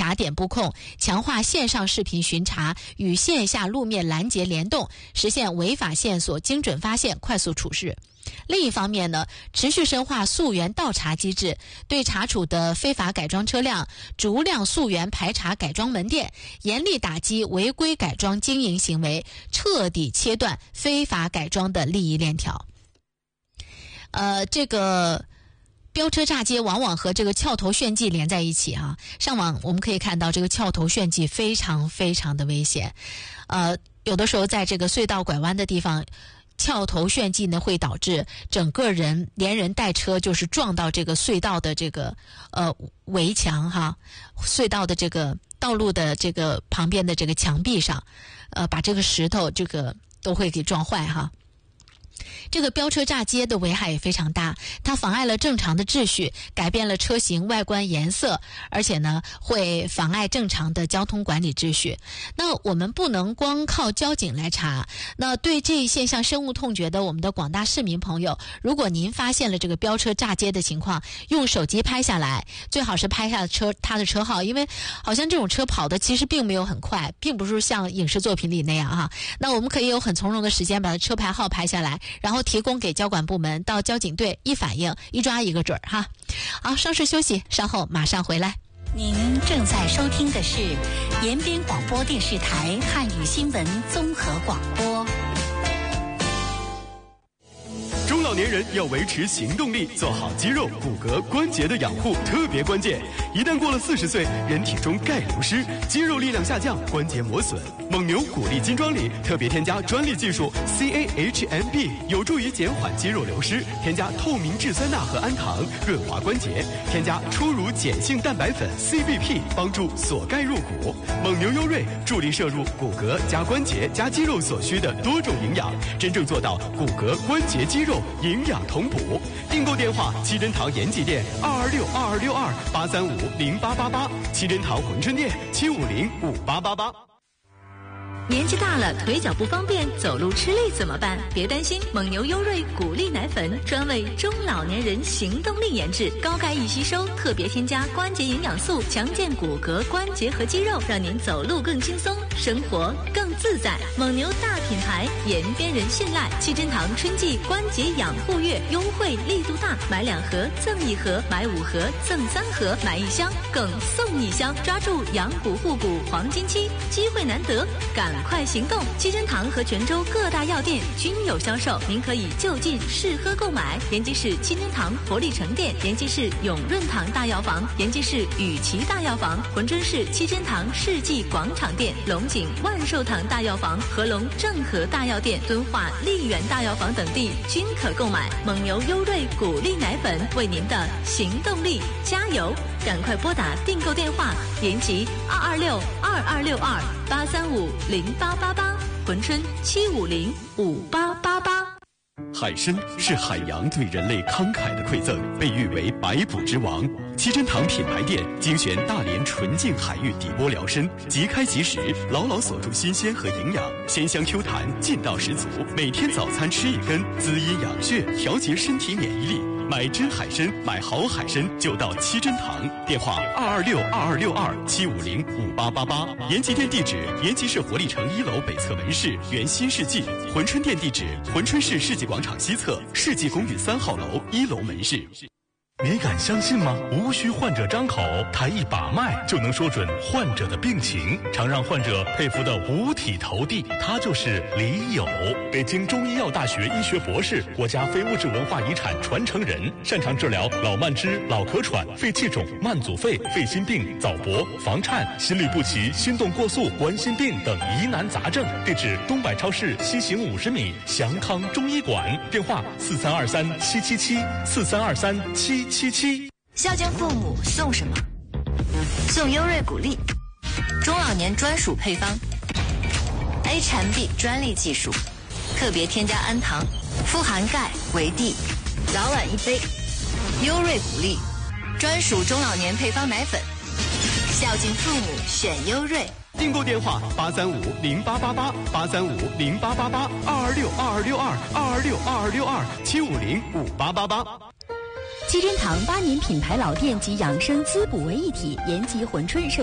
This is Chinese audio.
查点布控，强化线上视频巡查与线下路面拦截联动，实现违法线索精准发现、快速处置。另一方面呢，持续深化溯源倒查机制，对查处的非法改装车辆逐辆溯源排查改装门店，严厉打击违规改装经营行为，彻底切断非法改装的利益链条。这个飙车炸街往往和这个翘头炫技连在一起啊。上网我们可以看到，这个翘头炫技非常非常的危险。有的时候在这个隧道拐弯的地方，翘头炫技呢，会导致整个人连人带车就是撞到这个隧道的这个围墙哈，隧道的这个道路的这个旁边的这个墙壁上，把这个石头这个都会给撞坏哈。这个飙车炸街的危害也非常大，它妨碍了正常的秩序，改变了车型外观颜色，而且呢会妨碍正常的交通管理秩序。那我们不能光靠交警来查，那对这一现象深恶痛绝的我们的广大市民朋友，如果您发现了这个飙车炸街的情况，用手机拍下来，最好是拍下他的车号，因为好像这种车跑的其实并没有很快，并不是像影视作品里那样哈。那我们可以有很从容的时间把他车牌号拍下来，然后提供给交管部门，到交警队一反映一抓一个准儿哈。好，稍事休息，稍后马上回来。 您正在收听的是延边广播电视台汉语新闻综合广播。 中老年人要维持行动力，做好肌肉、骨骼、关节的养护特别关键。一旦过了40岁，人体中钙流失，肌肉力量下降，关节磨损。蒙牛骨力金装里特别添加专利技术 CAHMB， 有助于减缓肌肉流失。添加透明质酸钠和氨糖，润滑关节。添加初乳碱性蛋白粉 CBP， 帮助锁钙入骨。蒙牛优瑞助力摄入骨骼加关节加肌肉所需的多种营养，真正做到骨骼、关节、肌肉营养同补。订购电话：七珍堂延吉店2262262835888，七珍堂珲春店7505888。 年纪大了，腿脚不方便，走路吃力怎么办？别担心，蒙牛优瑞骨力奶粉专为中老年人行动力研制，高钙易吸收，特别添加关节营养素，强健骨骼、关节和肌肉，让您走路更轻松，生活更自在。蒙牛大品牌，延边人信赖。七珍堂春季关节养护月优惠力度大，买2盒赠1盒，买5盒赠3盒，买1箱更送1箱，抓住养骨护骨黄金期，机会难得，赶快行动！七珍堂和泉州各大药店均有销售，您可以就近试喝购买。延吉市七珍堂活力城店、延吉市永润堂大药房、延吉市雨琦大药房、珲春市七珍堂世纪广场店、龙井万寿堂大药房、合龙正和大药店、敦化丽园大药房等地均可购买。蒙牛优瑞骨力奶粉，为您的行动力加油！赶快拨打订购电话：延吉226226283508888，珲春7505888。 海参是海洋对人类慷慨的馈赠，被誉为百补之王。七珍堂品牌店精选大连纯净海域底波疗参，即开即食，牢牢锁住新鲜和营养，鲜香 Q 弹，劲道十足。每天早餐吃1根，滋阴养血，调节身体免疫力。买真海参，买好海参就到七珍堂。电话226226275058888。延吉店地址：延吉市活力城1楼北侧门市原新世纪。珲春店地址：珲春市世纪广场西侧世纪公寓3号楼1楼门市。 你敢相信吗？无需患者张口，抬一把脉就能说准患者的病情，常让患者佩服的五体投地。他就是李友，北京中医药大学医学博士，国家非物质文化遗产传承人，擅长治疗老慢支、老咳喘、肺气肿、慢阻肺、肺心病、早搏、房颤、心律不齐、心动过速、冠心病等疑难杂症。地址：东百超市西行50米，祥康中医馆。电话：43237777，43237777。 孝敬父母送什么？送优瑞骨力，中老年专属配方 ，HMB 专利技术，特别添加氨糖，富含钙为 D， 早晚1杯。优瑞骨力，专属中老年配方奶粉，孝敬父母选优瑞。 订购电话：8350888，8350888，2262262，2262262，7505888。 七珍堂8年品牌老店及养生滋补为一体，延吉珲春